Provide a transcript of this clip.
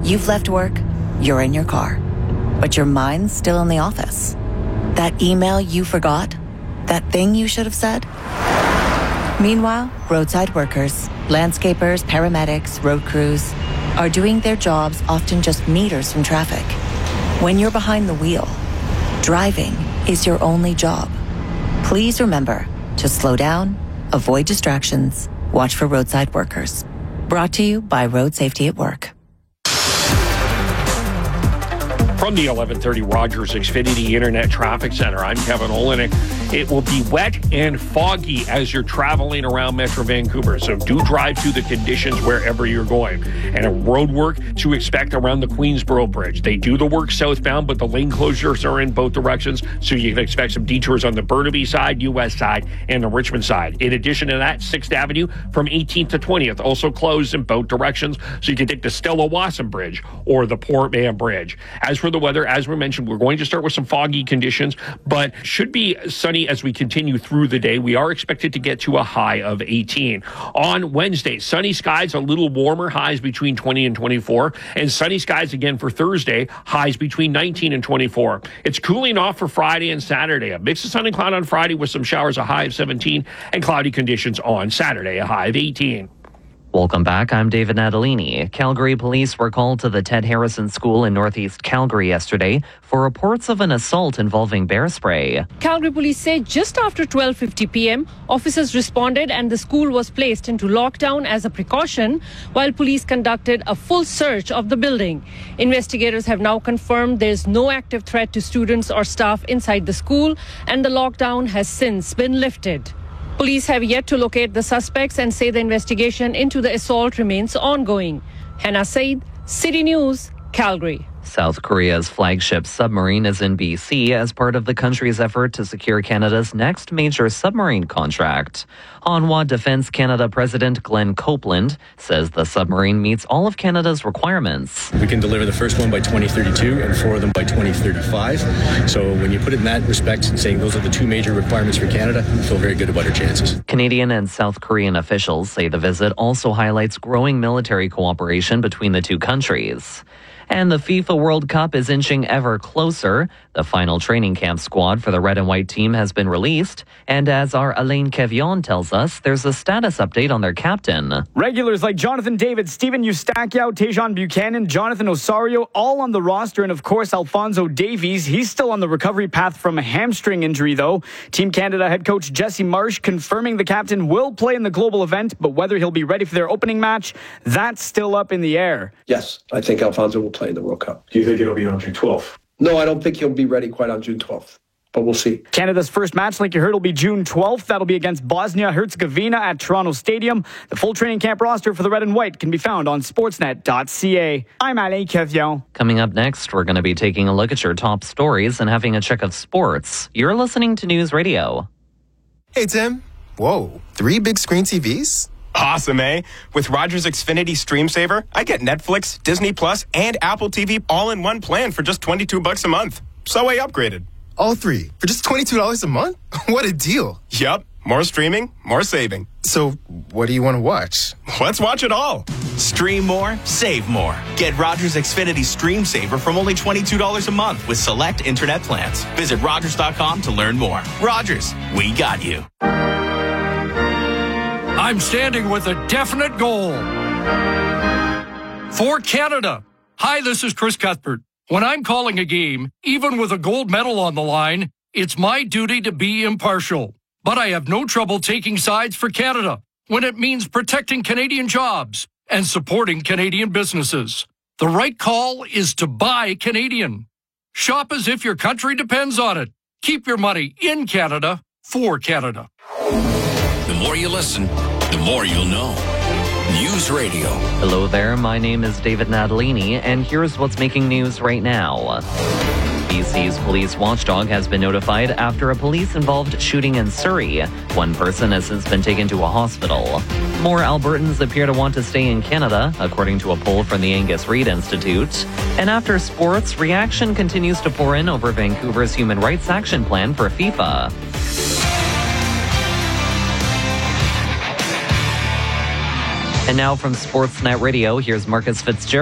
You've left work, you're in your car, but your mind's still in the office. That email you forgot? That thing you should have said? Meanwhile, roadside workers, landscapers, paramedics, road crews are doing their jobs often just meters from traffic. When you're behind the wheel, driving is your only job. Please remember to slow down, avoid distractions, watch for roadside workers. Brought to you by Road Safety at Work. From the 1130 Rogers Xfinity Internet Traffic Center, I'm Kevin Olenek. It will be wet and foggy as you're traveling around Metro Vancouver, so do drive through the conditions wherever you're going. And a road work to expect around the Queensboro Bridge. They do the work southbound, but the lane closures are in both directions, so you can expect some detours on the Burnaby side, US side, and the Richmond side. In addition to that, 6th Avenue from 18th to 20th also closed in both directions, so you can take the Stella Wasson Bridge or the Port Mann Bridge. As for the weather, as we mentioned, we're going to start with some foggy conditions, but should be sunny as we continue through the day. We are expected to get to a high of 18. On Wednesday, sunny skies, a little warmer, highs between 20 and 24, and sunny skies again for Thursday, highs between 19 and 24. It's cooling off for Friday and Saturday. A mix of sun and cloud on Friday with some showers, a high of 17, and cloudy conditions on Saturday, a high of 18. Welcome back. I'm David Natalini. Calgary police were called to the Ted Harrison School in Northeast Calgary yesterday for reports of an assault involving bear spray. Calgary police say just after 12:50 p.m., officers responded and the school was placed into lockdown as a precaution while police conducted a full search of the building. Investigators have now confirmed there's no active threat to students or staff inside the school, and the lockdown has since been lifted. Police have yet to locate the suspects and say the investigation into the assault remains ongoing. Hannah Said, City News, Calgary. South Korea's flagship submarine is in BC as part of the country's effort to secure Canada's next major submarine contract. Hanwha Defence Canada President Glenn Copeland says the submarine meets all of Canada's requirements. We can deliver the first one by 2032 and 4 of them by 2035. So when you put it in that respect and saying those are the two major requirements for Canada, I feel very good about our chances. Canadian and South Korean officials say the visit also highlights growing military cooperation between the two countries. And the FIFA World Cup is inching ever closer. The final training camp squad for the red and white team has been released. And as our Alain Kevion tells us, there's a status update on their captain. Regulars like Jonathan David, Steven Eustachio, Tejan Buchanan, Jonathan Osorio, all on the roster. And of course, Alphonso Davies. He's still on the recovery path from a hamstring injury, though. Team Canada head coach Jesse Marsh confirming the captain will play in the global event, but whether he'll be ready for their opening match, that's still up in the air. Yes, I think Alphonso will play in the World Cup. Do you think it'll be on June 12th? No, I don't think he'll be ready quite on June 12th, but we'll see. Canada's first match, like you heard, will be June 12th. That'll be against Bosnia-Herzegovina at Toronto Stadium. The full training camp roster for the red and white can be found on sportsnet.ca. I'm Alain Kevion. Coming up next, we're going to be taking a look at your top stories and having a check of sports. You're listening to News Radio. Hey, Tim. Whoa, 3 big screen TVs? Awesome, eh? With Rogers Xfinity Stream Saver, I get Netflix, Disney Plus, and Apple TV all in one plan for just $22 a month. So I upgraded. All 3 for just $22 a month? What a deal. Yup. More streaming, more saving. So what do you want to watch? Let's watch it all. Stream more, save more. Get Rogers Xfinity Stream Saver from only $22 a month with select internet plans. Visit Rogers.com to learn more. Rogers, we got you. I'm standing with a definite goal. For Canada. Hi, this is Chris Cuthbert. When I'm calling a game, even with a gold medal on the line, it's my duty to be impartial. But I have no trouble taking sides for Canada when it means protecting Canadian jobs and supporting Canadian businesses. The right call is to buy Canadian. Shop as if your country depends on it. Keep your money in Canada for Canada. The more you listen, the more you'll know. News Radio. Hello there, my name is David Natalini, and here's what's making news right now. BC's police watchdog has been notified after a police-involved shooting in Surrey. One person has since been taken to a hospital. More Albertans appear to want to stay in Canada, according to a poll from the Angus Reid Institute. And after sports, reaction continues to pour in over Vancouver's Human Rights Action Plan for FIFA. And now from Sportsnet Radio, here's Marcus Fitzgerald.